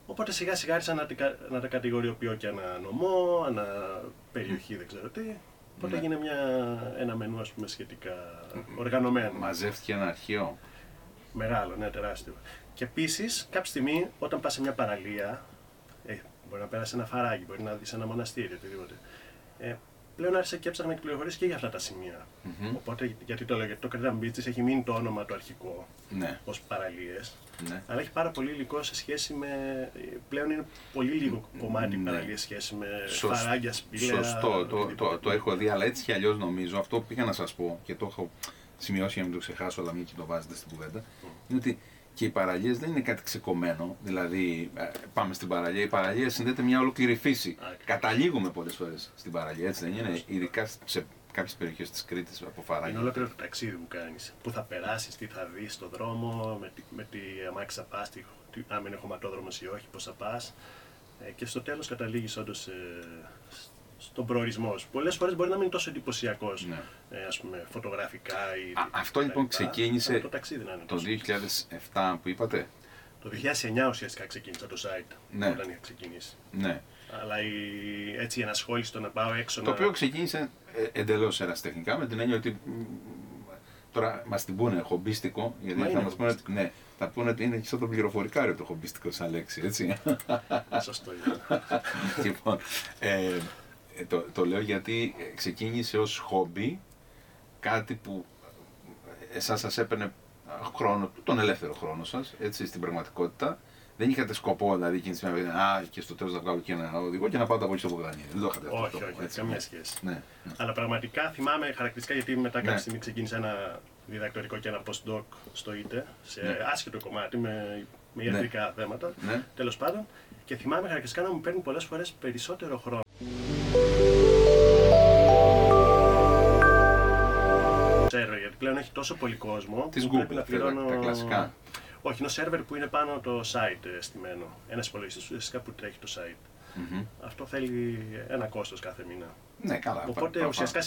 Οπότε σιγά σιγά άρχισα να τα κατηγοριοποιώ και ανά νομό, ανά περιοχή, δεν ξέρω τι. Οπότε έγινε ένα μενού, ας πούμε, σχετικά οργανωμένο. Μαζεύτηκε ένα αρχείο. Μεγάλο, ναι, τεράστιο. Και επίσης, κάποια στιγμή, όταν πας σε μια παραλία, μπορεί να πέρασε ένα φαράγγι, μπορεί να δεις ένα μοναστήρι, οτιδήποτε. Πλέον άρχισα και έψαχνα πληροφορίες και για αυτά τα σημεία. Οπότε, γιατί το λέω, γιατί το Cretan Beaches έχει μείνει το όνομα το αρχικό, ως παραλίες, αλλά έχει πάρα πολύ υλικό σε σχέση με. Πλέον είναι πολύ λίγο κομμάτι παραλίες σε σχέση με φαράγγια, σπήλαια. Σωστό, το έχω δει, αλλά έτσι κι αλλιώς νομίζω, αυτό που πήγα να σας πω και το έχω σημειώσει για να μην το ξεχάσω, αλλά μην και το βάζετε στην κουβέντα, είναι ότι και οι παραλίες δεν είναι κάτι ξεκομμένο. Δηλαδή, πάμε στην παραλία, η παραλία συνδέεται μια ολόκληρη φύση. Καταλήγουμε πολλές φορές στην παραλία, έτσι δεν είναι? Ειδικά σε κάποιες περιοχές της Κρήτης από φαράγγια. Είναι ολόκληρο το ταξίδι που κάνεις. Πού θα περάσεις, τι θα δεις στον δρόμο, με τι αμάξι θα πας, αν είναι χωματόδρομος ή όχι, πώς θα πας. Και στο τέλος καταλήγεις όντως στον προορισμό σου. Πολλές φορές μπορεί να μην είναι τόσο εντυπωσιακός, ας πούμε, φωτογραφικά ή. Αυτό λοιπόν ξεκίνησε το ταξίδι να είναι το 2007 που είπατε. Το 2009 ουσιαστικά ξεκίνησα το site, όταν είχα ξεκινήσει. Ναι. Αλλά έτσι η ενασχόληση το να πάω έξω. Το οποίο ξεκίνησε εντελώς ερασιτεχνικά, με την έννοια ότι. Τώρα μας την πούνε χομπίστικο, γιατί θα μας πούνε. Ναι, θα πούνε ότι είναι σαν το πληροφορικάριο το χομπίστικο σαν λέξη, έτσι. Σωστό είναι. Λοιπόν, το λέω γιατί ξεκίνησε ως χόμπι, κάτι που εσάς σας έπαιρνε χρόνο, τον ελεύθερο χρόνο σας, έτσι, στην πραγματικότητα. Δεν είχατε σκοπό, δηλαδή, εκείνη τη στιγμή, και στο τέλος να βγάλω και ένα οδηγό και να πάω από εκεί στο Βογδάνι. Δεν το είχατε αυτό. Όχι, καμία σχέση. Ναι. Αλλά πραγματικά θυμάμαι χαρακτηριστικά, γιατί μετά κάποια στιγμή ξεκίνησα ένα διδακτορικό και ένα postdoc στο ΙΤΕ, σε άσχετο κομμάτι με ιατρικά θέματα. Τέλος πάντων, και θυμάμαι χαρακτηριστικά να μου παίρνουν πολλές φορές περισσότερο χρόνο. Γιατί πλέον έχει τόσο πολύ κόσμο. Της Google, τα κλασικά. Όχι, είναι ο σερβερ που είναι πάνω το site στημένο. Ένας υπολογιστής ουσιαστικά που τρέχει το site. Αυτό θέλει ένα κόστος κάθε μήνα. Ναι, καλά. Οπότε ουσιαστικά.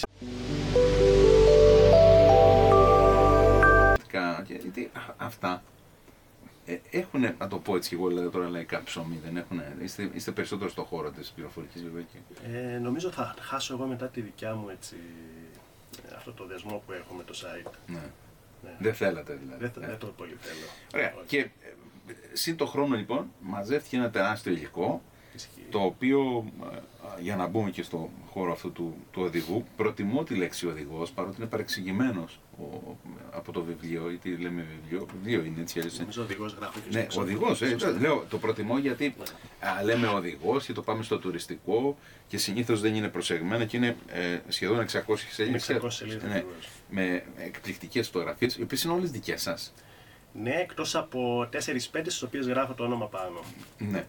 Γιατί αυτά έχουν, να το πω έτσι και εγώ, δηλαδή τώρα λαϊκά ψωμί, δεν έχουν. Είστε περισσότερο στον χώρο της πληροφορικής, βέβαια. Νομίζω θα χάσω εγώ μετά τη δικιά μου, έτσι, αυτό το δεσμό που έχω με το site. Ναι. Δεν θέλατε δηλαδή. Δεν το πολύ θέλω. Ωραία. Και συν το χρόνο λοιπόν μαζεύτηκε ένα τεράστιο υλικό, το οποίο, για να μπούμε και στο χώρο αυτού του οδηγού, προτιμώ τη λέξη οδηγός, παρότι είναι παρεξηγημένος από το βιβλίο, ή τι λέμε βιβλίο είναι έτσι αλλιώς. Νομίζω οδηγός γράφει. Ναι, οδηγός, λέω, το προτιμώ γιατί λέμε οδηγός και το πάμε στο τουριστικό και συνήθως δεν είναι προσεγμένο και είναι σχεδόν 600 σελίδες. Ναι, με εκπληκτικές φωτογραφίες, οι οποίες είναι όλες δικές σας. Ναι, εκτός από 4-5 στις οποίες γράφω το όνομα πάνω. Ναι.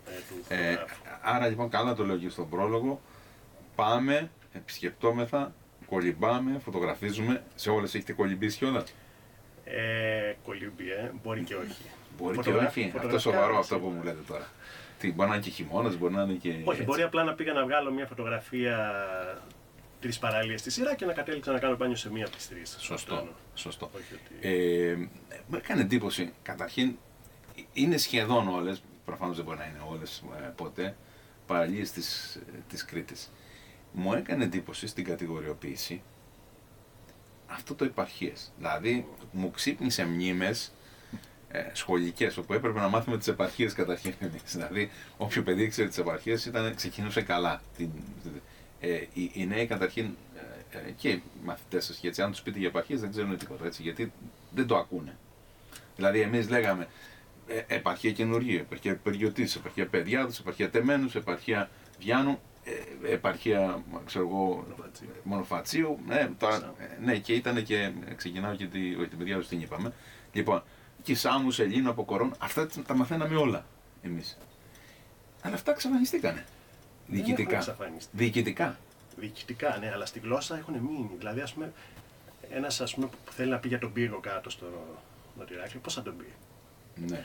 Άρα λοιπόν, καλά το λέω και στον πρόλογο, πάμε, επισκεπτόμεθα, κολυμπάμε, φωτογραφίζουμε. Σε όλες έχετε κολυμπήσει κιόλας? Κολυμπή, μπορεί και όχι. Μπορεί και όχι. Αυτό σοβαρό αυτό που μου λέτε τώρα. Τι, μπορεί να είναι και χειμώνας, μπορεί να είναι και. Όχι, μπορεί απλά να πήγα να βγάλω μια φωτογραφία 3 παραλίες στη σειρά και να κατέληξα να κάνω μπάνιο σε μία από τις 3. Σωστό. Μου έκανε εντύπωση, καταρχήν, είναι σχεδόν όλες, προφανώς δεν μπορεί να είναι όλες ποτέ, παραλίες της Κρήτης. Μου έκανε εντύπωση στην κατηγοριοποίηση αυτό το επαρχίες. Δηλαδή, μου ξύπνησε μνήμες σχολικές, όπου έπρεπε να μάθουμε τις επαρχίες καταρχήν. Δηλαδή, όποιο παιδί ξέρει τις επαρχίες ξεκινούσε καλά. Οι νέοι καταρχήν και οι μαθητές σας, γιατί αν τους πείτε για επαρχίες δεν ξέρουν τίποτα, έτσι, γιατί δεν το ακούνε. Δηλαδή, εμείς λέγαμε επαρχία Καινουργίου, επαρχία Περιωτής, επαρχία Παιδιάδος, επαρχία Τεμένους, επαρχία Βιάνου, επαρχία, ξέρω εγώ, Μονοφατσίου. Ναι, και ήταν και ξεκινάω και την Παιδιάδος την είπαμε. Λοιπόν, και Σάμου, Ελλήνου, από Κορών, αυτά τα μαθαίναμε όλα εμείς. Αλλά αυτά εξαφανιστήκανε. Διοικητικά, ναι, αλλά στη γλώσσα έχουν μείνει. Δηλαδή, ας πούμε, ένας που θέλει να πει για τον πύργο κάτω στο Νοτιοράκλειο, πώς θα τον πει? Ναι.